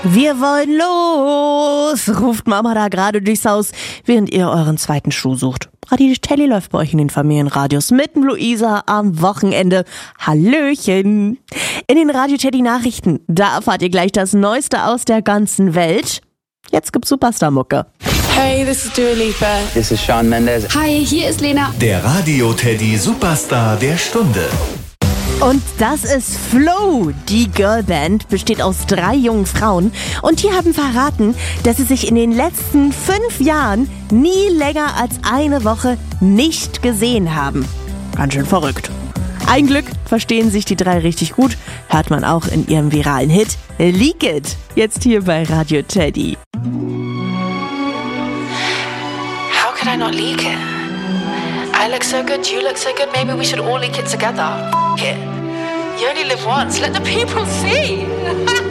Wir wollen los, ruft Mama da gerade durchs Haus, während ihr euren zweiten Schuh sucht. Radio Teddy läuft bei euch in den Familienradios mit dem Luisa am Wochenende. Hallöchen! In den Radio Teddy Nachrichten, da erfahrt ihr gleich das Neueste aus der ganzen Welt. Jetzt gibt's Superstar-Mucke. Hey, this is Dua Lipa. This is Shawn Mendes. Hi, hier ist Lena. Der Radio Teddy Superstar der Stunde. Und das ist Flow. Die Girlband besteht aus 3 jungen Frauen und die haben verraten, dass sie sich in den letzten 5 Jahren nie länger als eine Woche nicht gesehen haben. Ganz schön verrückt. Ein Glück verstehen sich die 3 richtig gut, hört man auch in ihrem viralen Hit Leak It. Jetzt hier bei Radio Teddy. How could I not leak it? I look so good, you look so good, maybe we should all leak it together. F*** it. You only live once, let the people see.